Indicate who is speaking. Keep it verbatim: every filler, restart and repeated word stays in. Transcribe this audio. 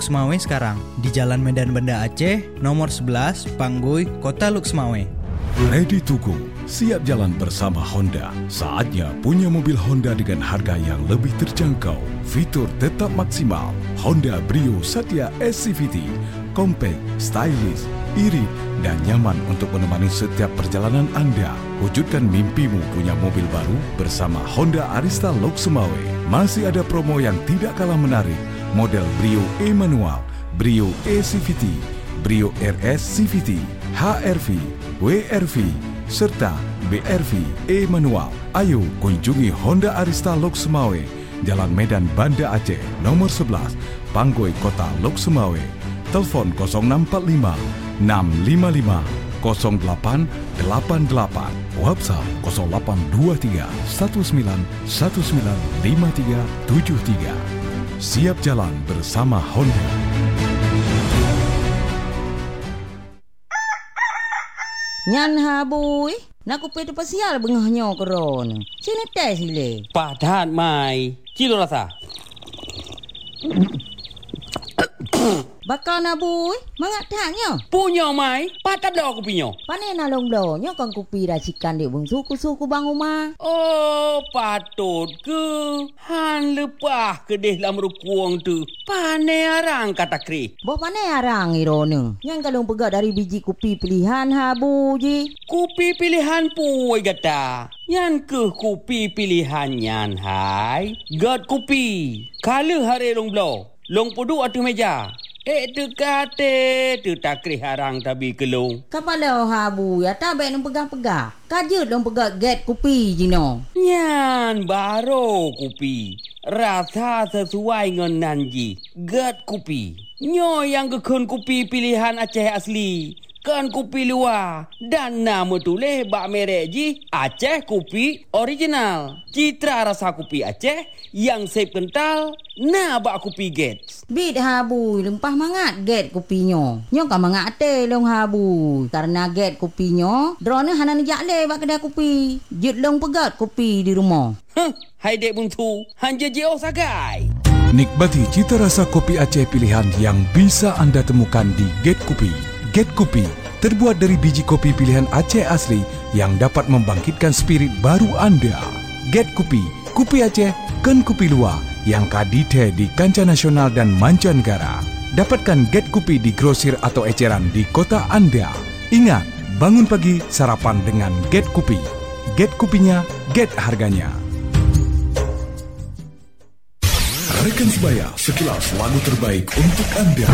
Speaker 1: Luxmawe sekarang di Jalan Medan Banda Aceh, nomor sebelas, Panggui, Kota Luxmawe.
Speaker 2: Ready to go, siap jalan bersama Honda. Saatnya punya mobil Honda dengan harga yang lebih terjangkau. Fitur tetap maksimal. Honda Brio Satya S C V T, compact, stylish, irit dan nyaman untuk menemani setiap perjalanan anda. Wujudkan mimpimu punya mobil baru bersama Honda Arista Luxmawe. Masih ada promo yang tidak kalah menarik. Model Brio E manual, Brio E C V T, Brio R S C V T, H R V, W R V, serta B R V E manual. Ayo kunjungi Honda Arista Luxmawe, Jalan Medan Banda Aceh, nomor sebelas, Panggui, Kota Luxmawe. Telefon kosong enam empat lima enam lima lima kosong delapan delapan delapan. WhatsApp kosong delapan dua tiga satu sembilan satu sembilan lima tiga tujuh tiga. Siap jalan bersama Honda.
Speaker 3: Nyan habui, nak kupi tu pasial bengahnya keron. Sini tes sile.
Speaker 4: Padat mai, kilo rasa.
Speaker 3: Bakal nabui, mangak taknya.
Speaker 4: Punya mai, padat dah aku punya.
Speaker 3: Pane nalong donya kan kupi racikan di bung suku-suku bang rumah.
Speaker 4: Oh, patut ke? Han lepah ke deh dalam rukuang tu. Pane arang kata kri.
Speaker 3: Bo pane arang irone. Yang kalung pegat dari biji kupi pilihan habu ji.
Speaker 4: Kupi pilihan puai kata. Yang ke kupi pilihan yan hai. Gad kupi. Kala hari long blow. Long pudu atu meja. Eh tu kate tu tak kri harang tabi kelung.
Speaker 3: Kapala habu ya tak baik nang pegang-pegang. Kajut dong pegang get kupi jino.
Speaker 4: Nyan baro kupi. Rasa sesuai dengan nanji. Get kupi. Nyo yang kekun kupi pilihan Aceh asli. Kan kupi luar. Dan nama tulis bak merek ji Aceh kupi original. Citra rasa kupi Aceh yang sep kental. Nah bak kupi get.
Speaker 3: Bit habu lempah mangat get kupinyo. Nyo kan mangat ate long habu. Karena get kupinyo, drone hanan jakle bak kedai kupi. Jut long pegat kupi di rumah.
Speaker 4: Huh, hai dek buntu. Hanja jauh sagai.
Speaker 2: Nikmati cita rasa kopi Aceh pilihan yang bisa anda temukan di Get Kopi. Get Kopi terbuat dari biji kopi pilihan Aceh asli yang dapat membangkitkan spirit baru anda. Get Kopi, kopi Aceh, kan kopi luar yang kadite di kancah nasional dan mancanegara. Dapatkan Get Kopi di grosir atau eceran di kota anda. Ingat, bangun pagi sarapan dengan Get Kopi. Get Kopinya, get harganya. Rekan sebaya, sekilas lagu terbaik untuk anda.